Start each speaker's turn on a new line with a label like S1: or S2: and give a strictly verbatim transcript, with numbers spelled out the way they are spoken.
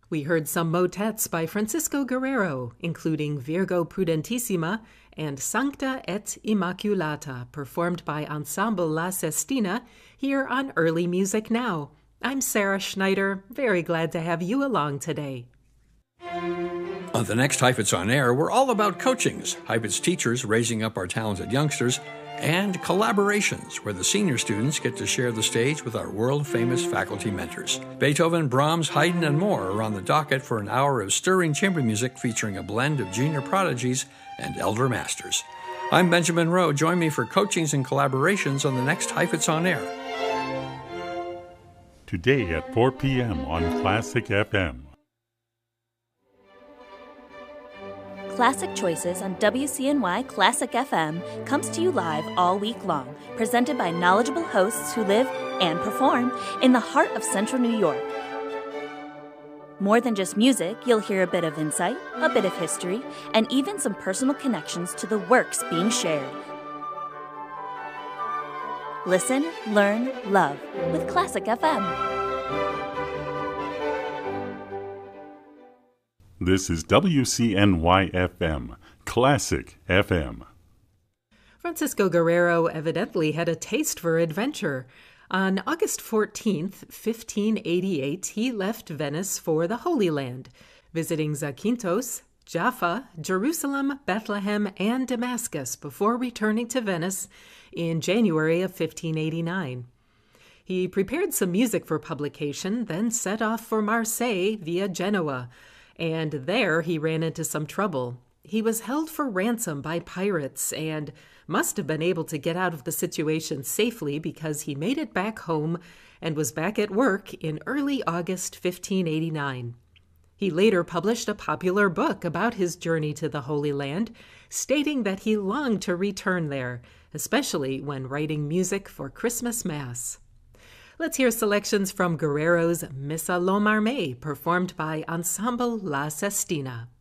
S1: We heard some motets by Francisco Guerrero, including Virgo Prudentissima and Sancta et Immaculata, performed by Ensemble La Sestina, here on Early Music Now. I'm Sarah Schneider, very glad to have you along today.
S2: On the next Heifetz on Air, we're all about coachings, Heifetz teachers raising up our talented youngsters, and collaborations, where the senior students get to share the stage with our world-famous faculty mentors. Beethoven, Brahms, Haydn, and more are on the docket for an hour of stirring chamber music featuring a blend of junior prodigies and elder masters. I'm Benjamin Rowe. Join me for coachings and collaborations on the next Heifetz on Air.
S3: Today at four p.m. on Classic F M.
S4: Classic Choices on W C N Y Classic F M comes to you live all week long, presented by knowledgeable hosts who live and perform in the heart of Central New York. More than just music, you'll hear a bit of insight, a bit of history, and even some personal connections to the works being shared. Listen, learn, love with Classic F M.
S3: This is W C N Y F M, Classic F M.
S1: Francisco Guerrero evidently had a taste for adventure. On August fourteenth, fifteen eighty-eight, he left Venice for the Holy Land, visiting Zakynthos, Jaffa, Jerusalem, Bethlehem, and Damascus before returning to Venice in January of fifteen eighty-nine. He prepared some music for publication, then set off for Marseille via Genoa, and there he ran into some trouble. He was held for ransom by pirates and must have been able to get out of the situation safely because he made it back home and was back at work in early August fifteen eighty-nine. He later published a popular book about his journey to the Holy Land, stating that he longed to return there, especially when writing music for Christmas Mass. Let's hear selections from Guerrero's Missa L'Homme Armé, performed by Ensemble La Sestina.